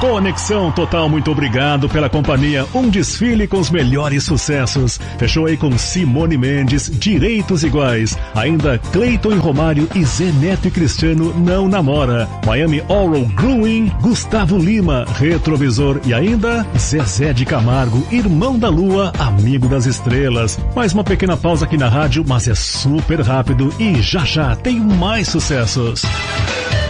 Conexão Total, muito obrigado pela companhia. Um desfile com os melhores sucessos. Fechou aí com Simone Mendes, Direitos Iguais. Ainda Cleiton e Romário e Zé Neto e Cristiano, Não Namora. Miami Oral Growing, Gustavo Lima, Retrovisor. E ainda Zezé de Camargo, Irmão da Lua, Amigo das Estrelas. Mais uma pequena pausa aqui na rádio, mas é super rápido e já já tem mais sucessos.